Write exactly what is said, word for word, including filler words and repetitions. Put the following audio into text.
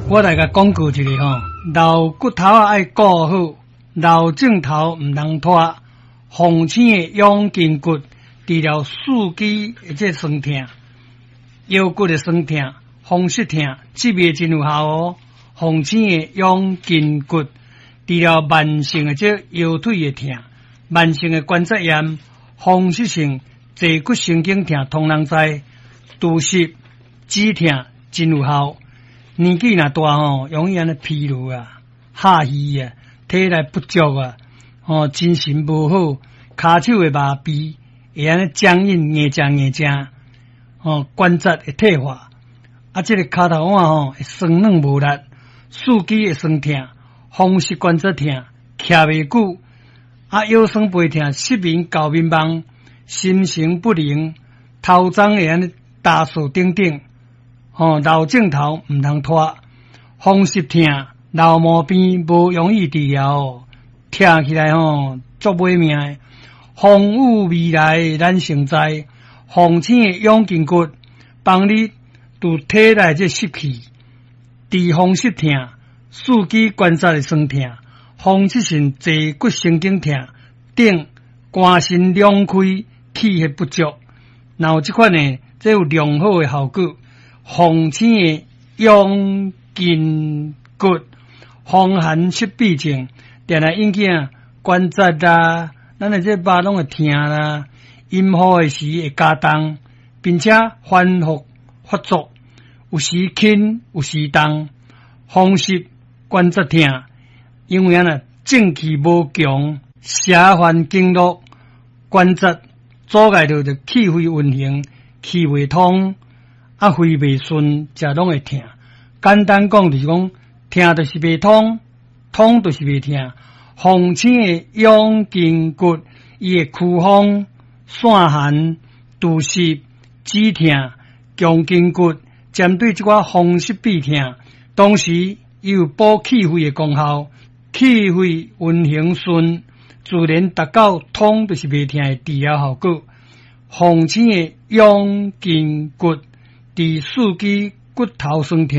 我来甲讲过一个吼，老骨头啊爱顾好，老镜头毋通拖。红青的养筋骨，治疗四肢的这酸痛、腰骨的酸痛、风湿痛，这味真有效哦。红青的养筋骨，治疗慢性的这腰腿的痛、慢性的关节炎、风湿性坐骨神经痛，通人知。肚湿、止痛真有效。年纪若大吼，容易安尼疲劳啊、下虚啊、体力不足啊，哦，精神无好，骹手会麻痹，会安尼僵硬、硬正硬正，哦，关节会退化，啊，这个骹头腕吼会酸软无力，四肢会酸痛，风湿关节痛，徛袂久，啊，腰酸背痛，失眠、搞迷茫，心神不宁，头鬃会安尼打数等等。哦，老镜头毋通拖，风湿痛、老毛病无容易治疗哦，听起来吼足歹命的。风雨未来咱成知，红青的养筋骨，帮你除体内这湿气，治风湿痛、四肢关节的酸痛、风湿性坐骨神经痛等，肝肾两开，气血不足，然后这款呢，这有良好的效果。红青的养筋骨，风寒湿痹症，定来引起啊关节啦，咱的这肉拢会痛啦，阴雨的时会加重，并且反复发作，有时轻，有时重，风湿关节痛，因为啊正气无强，邪烦经络，关节阻碍着着气血运行，气未通。啊，肺袂顺，食拢会痛。简单讲就是讲，痛就是袂通，通就是袂痛。红青的养筋骨，伊会驱风、散寒、肚湿、止痛、强筋骨，针对这款风湿痹痛，同时伊有补气血的功效，气血运行顺，自然达到通就是袂痛的治疗效果。红青的养筋骨。治四肢骨头酸痛。